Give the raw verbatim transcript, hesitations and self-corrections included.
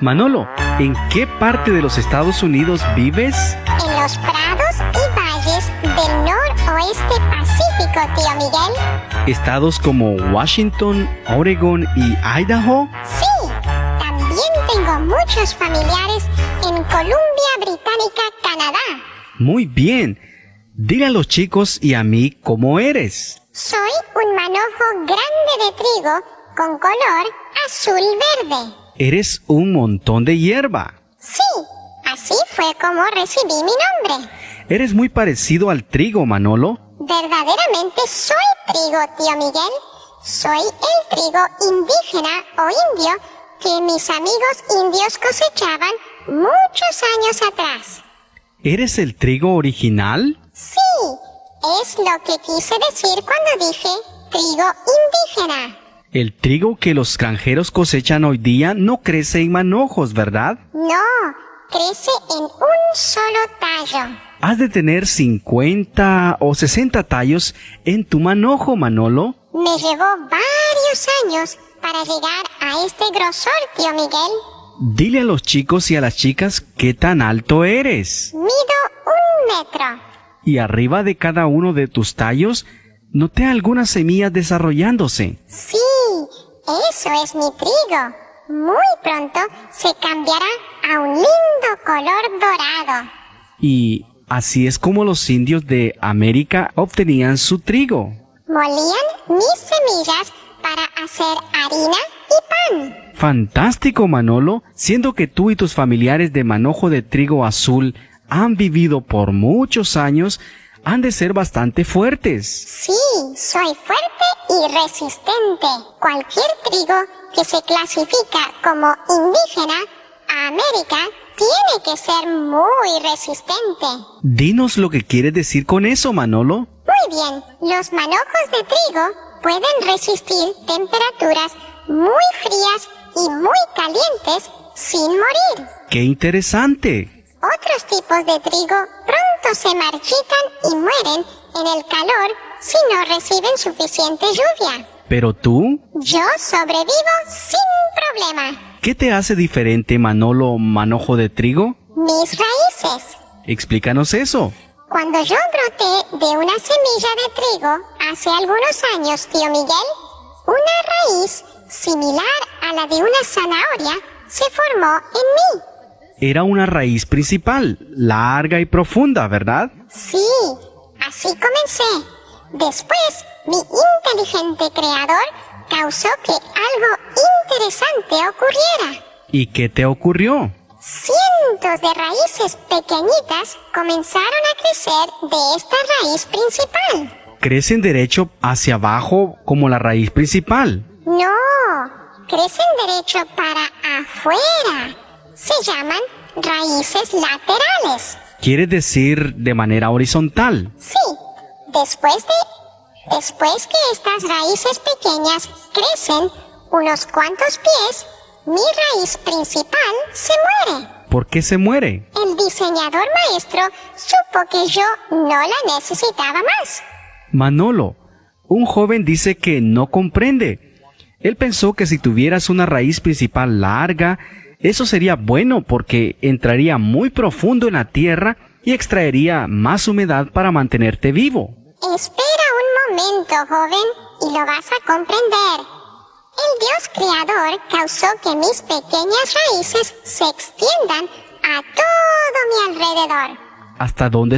Manolo, ¿en qué parte de los Estados Unidos vives? En los prados y valles del noroeste pacífico, tío Miguel. ¿Estados como Washington, Oregon y Idaho? Sí, también tengo muchos familiares en Columbia Británica, Canadá. Muy bien. Dile a los chicos y a mí cómo eres. Soy un manojo grande de trigo con color azul-verde. Eres un montón de hierba. Sí, así fue como recibí mi nombre. Eres muy parecido al trigo, Manolo. Verdaderamente soy trigo, tío Miguel. Soy el trigo indígena o indio que mis amigos indios cosechaban muchos años atrás. ¿Eres el trigo original? Sí, es lo que quise decir cuando dije trigo indígena. El trigo que los granjeros cosechan hoy día no crece en manojos, ¿verdad? No, crece en un solo tallo. Has de tener cincuenta o sesenta tallos en tu manojo, Manolo. Me llevó varios años para llegar a este grosor, tío Miguel. Dile a los chicos y a las chicas qué tan alto eres. Mido un metro. Y arriba de cada uno de tus tallos, noté algunas semillas desarrollándose. Sí, eso es mi trigo. Muy pronto se cambiará a un lindo color dorado. Y así es como los indios de América obtenían su trigo. Molían mis semillas para hacer harina y pan. Fantástico, Manolo, siendo que tú y tus familiares de manojo de trigo azul han vivido por muchos años, han de ser bastante fuertes. Sí, soy fuerte y resistente. Cualquier trigo que se clasifica como indígena a América tiene que ser muy resistente. Dinos lo que quieres decir con eso, Manolo. Muy bien, los manojos de trigo pueden resistir temperaturas muy frías y muy calientes sin morir. ¡Qué interesante! Otros tipos de trigo pronto se marchitan y mueren en el calor si no reciben suficiente lluvia. ¿Pero tú? Yo sobrevivo sin problema. ¿Qué te hace diferente, Manolo, manojo de trigo? Mis raíces. Explícanos eso. Cuando yo broté de una semilla de trigo hace algunos años, tío Miguel, una raíz similar a la de una zanahoria se formó en mí. Era una raíz principal, larga y profunda, ¿verdad? Sí, así comencé. Después, mi inteligente creador causó que algo interesante ocurriera. ¿Y qué te ocurrió? Cientos de raíces pequeñitas comenzaron a crecer de esta raíz principal. ¿Crecen derecho hacia abajo como la raíz principal? No, crecen derecho para afuera. Se llaman raíces laterales. ¿Quieres decir de manera horizontal? Sí, después de... Después que estas raíces pequeñas crecen unos cuantos pies, mi raíz principal se muere. ¿Por qué se muere? El diseñador maestro supo que yo no la necesitaba más. Manolo, un joven dice que no comprende. Él pensó que si tuvieras una raíz principal larga, eso sería bueno porque entraría muy profundo en la tierra y extraería más humedad para mantenerte vivo. Espera un momento, joven, y lo vas a comprender. El Dios Creador causó que mis pequeñas raíces se extiendan a todo mi alrededor. ¿Hasta dónde